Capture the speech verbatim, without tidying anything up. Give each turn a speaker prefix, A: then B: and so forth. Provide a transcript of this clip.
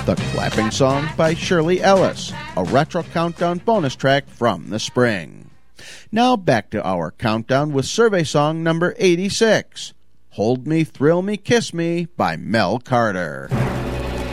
A: The Clapping Song by Shirley Ellis, a retro countdown bonus track from the spring. Now back to our countdown with survey song number eighty-six, Hold Me, Thrill Me, Kiss Me by Mel Carter.